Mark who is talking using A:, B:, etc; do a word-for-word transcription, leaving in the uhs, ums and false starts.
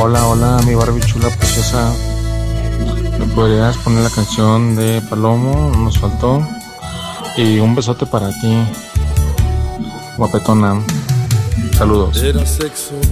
A: Hola, hola, mi Barbie chula preciosa. ¿Me podrías poner la canción de Palomo? Nos faltó. Y un besote para ti, guapetona. Saludos.
B: Era sexo